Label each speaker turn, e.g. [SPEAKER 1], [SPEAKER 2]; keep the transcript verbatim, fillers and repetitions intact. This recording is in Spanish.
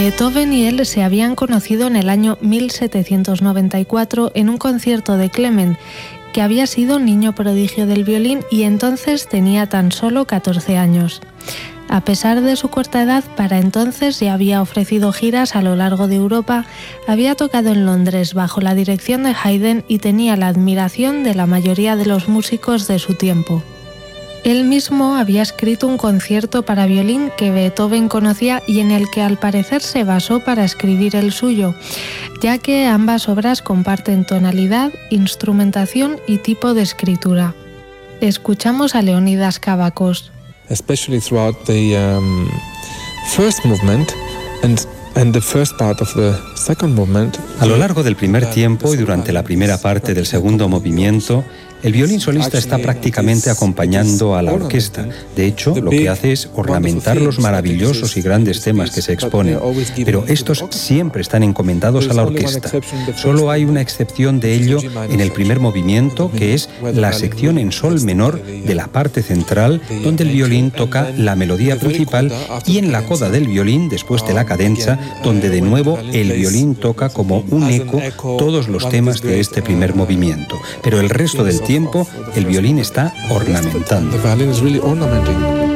[SPEAKER 1] Beethoven y él se habían conocido en el año mil setecientos noventa y cuatro en un concierto de Clement, que había sido niño prodigio del violín y entonces tenía tan solo catorce años. A pesar de su corta edad, para entonces ya había ofrecido giras a lo largo de Europa, había tocado en Londres bajo la dirección de Haydn y tenía la admiración de la mayoría de los músicos de su tiempo. Él mismo había escrito un concierto para violín que Beethoven conocía y en el que al parecer se basó para escribir el suyo, ya que ambas obras comparten tonalidad, instrumentación y tipo de escritura. Escuchamos a Leonidas Kavakos.
[SPEAKER 2] Especially throughout the um, first movement and and the first part of the second movement.
[SPEAKER 3] A lo largo del primer tiempo y durante la primera parte del segundo movimiento, el violín solista está prácticamente acompañando a la orquesta. De hecho, lo que hace es ornamentar los maravillosos y grandes temas que se exponen, pero estos siempre están encomendados a la orquesta. Solo hay una excepción de ello en el primer movimiento, que es la sección en sol menor de la parte central, donde el violín toca la melodía principal, y en la coda del violín, después de la cadenza, donde de nuevo el violín toca como un eco todos los temas de este primer movimiento. Pero el resto del tiempo, el violín está ornamentando.